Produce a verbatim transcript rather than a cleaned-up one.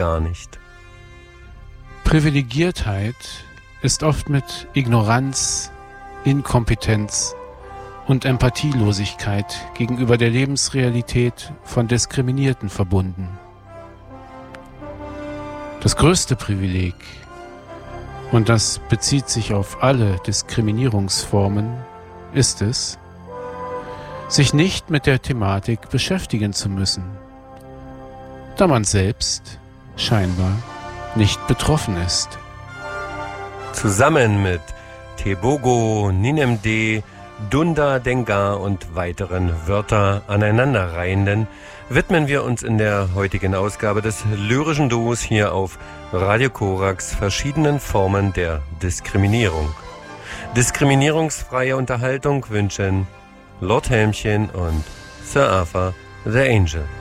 gar nicht. Privilegiertheit ist oft mit Ignoranz, Inkompetenz und Empathielosigkeit gegenüber der Lebensrealität von Diskriminierten verbunden. Das größte Privileg, und das bezieht sich auf alle Diskriminierungsformen, ist es, sich nicht mit der Thematik beschäftigen zu müssen, da man selbst scheinbar nicht betroffen ist. Zusammen mit Tebogo, Ninemde, Dunda Dengar und weiteren Wörter aneinanderreihenden widmen wir uns in der heutigen Ausgabe des lyrischen Duos hier auf Radio Korax verschiedenen Formen der Diskriminierung. Diskriminierungsfreie Unterhaltung wünschen Lord Helmchen und Sir Arthur the Angel.